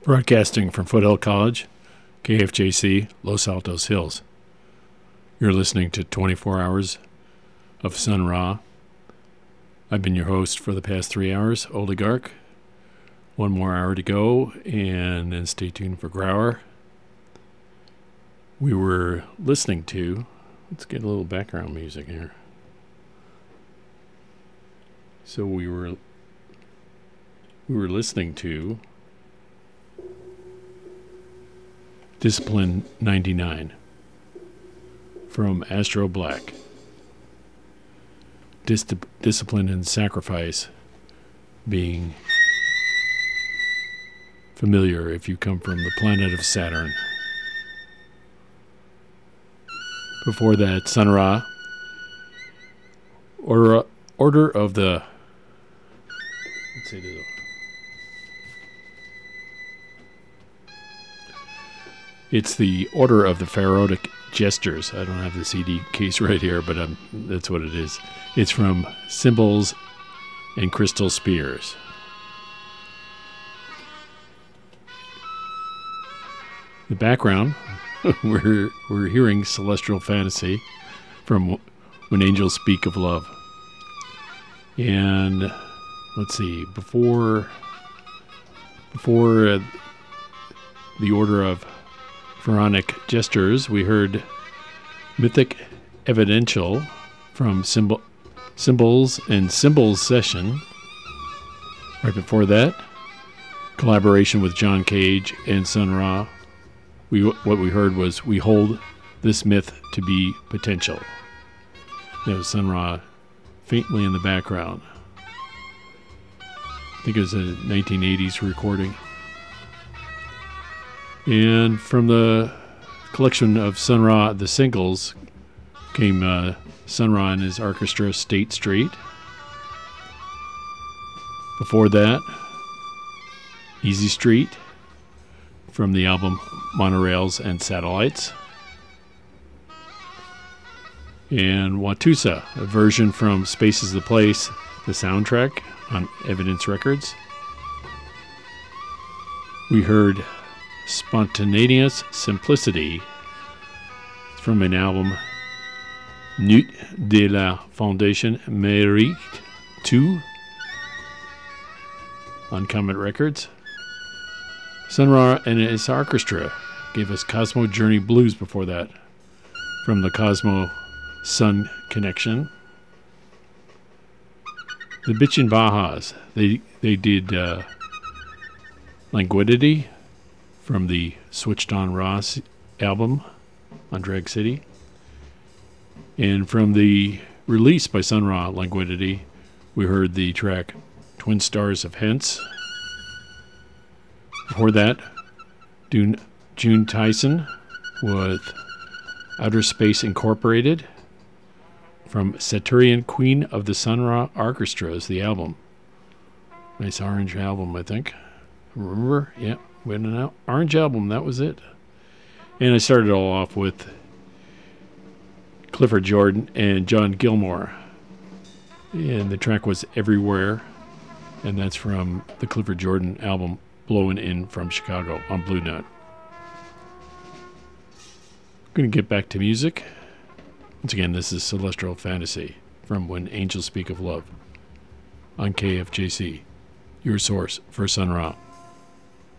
Broadcasting from Foothill College, KFJC, Los Altos Hills. You're listening to 24 Hours of Sun Ra. I've been your host for the past 3 hours, Oligarch. One more hour to go, and then stay tuned for Grauer. We were listening to, let's get a little background music here. So we were listening to Discipline 99 from Astro Black. Discipline and sacrifice being familiar if you come from the planet of Saturn. Before that, Sun Ra, Order of the... Let's see, it's the Order of the Pharaotic Jesters. I don't have the CD case right here, but that's what it is. It's from Symbols and Crystal Spears. The background, we're hearing Celestial Fantasy from When Angels Speak of Love. And let's see, before the Order of Pharaonic Jesters, we heard Mythic Evidential from Symbols and Symbols Session. Right before that, collaboration with John Cage and Sun Ra. What we heard was We Hold This Myth to Be Potential. That was Sun Ra faintly in the background. I think it was a 1980s recording. And from the collection of Sun Ra, the singles, came Sun Ra and his orchestra, State Street. Before that, Easy Street from the album Monorails and Satellites. And Watusa, a version from Space is the Place, the soundtrack on Evidence Records. We heard Spontaneous Simplicity from an album Nuit de la Fondation Mérite 2 on Comet Records. Sun Ra and his orchestra gave us Cosmo Journey Blues before that from the Cosmo Sun Connection. The Bitchin' Bajas, they did Languidity from the Switched on Ross album on Drag City. And from the release by Sun Ra, Languidity, we heard the track Twin Stars of Hence. Before that, June Tyson with Outer Space Incorporated from Saturnian Queen of the Sun Ra Orchestra is the album. Nice orange album, I think. Remember? Yeah. Went an orange album, that was it. And I started it all off with Clifford Jordan and John Gilmore. And the track was Everywhere. And that's from the Clifford Jordan album, Blowing In from Chicago on Blue Note. I'm going to get back to music. Once again, this is Celestial Fantasy from When Angels Speak of Love on KFJC, your source for Sun Ra.